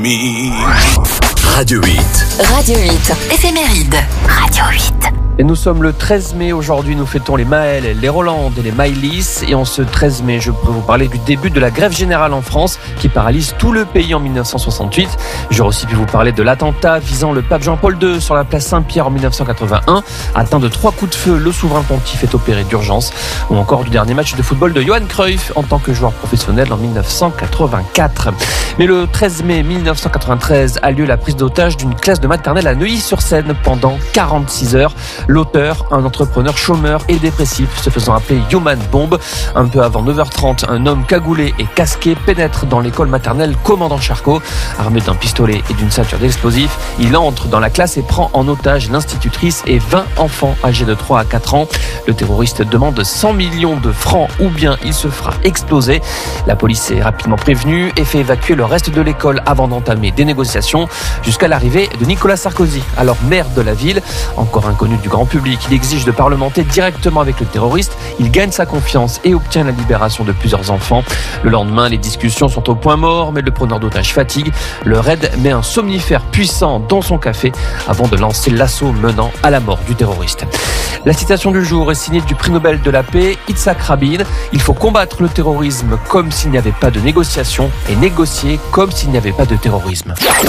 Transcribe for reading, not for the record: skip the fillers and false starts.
Radio 8. Radio 8, éphéméride. Radio 8. Et nous sommes le 13 mai aujourd'hui, nous fêtons les Maël, les Roland et les Maëlys. Et en ce 13 mai, je pourrais vous parler du début de la grève générale en France qui paralyse tout le pays en 1968. J'aurais aussi pu vous parler de l'attentat visant le pape Jean-Paul II sur la place Saint-Pierre en 1981. Atteint de 3 coups de feu, le souverain pontife est opéré d'urgence. Ou encore du dernier match de football de Johan Cruyff en tant que joueur professionnel en 1984. Mais le 13 mai 1993 a lieu la prise d'otage d'une classe de maternelle à Neuilly-sur-Seine pendant 46 heures. L'auteur, un entrepreneur chômeur et dépressif se faisant appeler Human Bomb. Un peu avant 9h30, un homme cagoulé et casqué pénètre dans l'école maternelle Commandant Charcot. Armé d'un pistolet et d'une ceinture d'explosifs, il entre dans la classe et prend en otage l'institutrice et 20 enfants âgés de 3 à 4 ans. Le terroriste demande 100 millions de francs ou bien il se fera exploser. La police est rapidement prévenue et fait évacuer le reste de l'école avant d'entamer des négociations jusqu'à l'arrivée de Nicolas Sarkozy, alors maire de la ville. Encore inconnu du grand public, il exige de parlementer directement avec le terroriste. Il gagne sa confiance et obtient la libération de plusieurs enfants. Le lendemain, les discussions sont au point mort, mais le preneur d'otages fatigue. Le raid met un somnifère puissant dans son café avant de lancer l'assaut menant à la mort du terroriste. La citation du jour est signée du prix Nobel de la paix, Yitzhak Rabin. Il faut combattre le terrorisme comme s'il n'y avait pas de négociation et négocier comme s'il n'y avait pas de terrorisme.